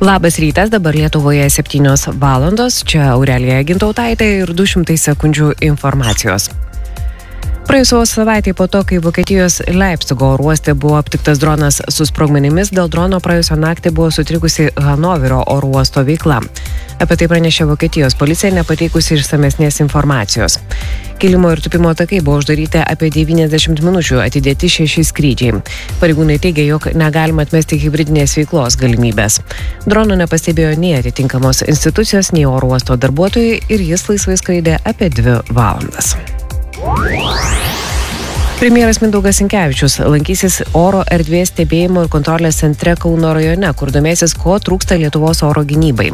Labas rytas, dabar Lietuvoje 7 valandos, čia Aurelija Gintautaitė ir 200 sekundžių informacijos. Praėjusios savaitė po to, kai Vokietijos Leipcigo oro uoste buvo aptiktas dronas su sprogmenimis, dėl drono praėjusią naktį buvo sutrikusi Hanoverio oro uosto veikla. Apie tai pranešė Vokietijos policija, nepateikusi išsamesnės informacijos. Kilimo ir tupimo takai buvo uždaryti apie 90 minučių, atidėti 6 skrydžiai. Pareigūnai teigia, jog negalima atmesti hibridinės veiklos galimybės. Drono nepastebėjo nei atitinkamos institucijos, nei oro uosto darbuotojai ir jis laisvai skraidė apie 2 valandas. Premjeras Mindaugas Sinkevičius lankysis oro erdvės stebėjimo ir kontrolės centre Kauno rajone, kur domėsis, ko trūksta Lietuvos oro gynybai.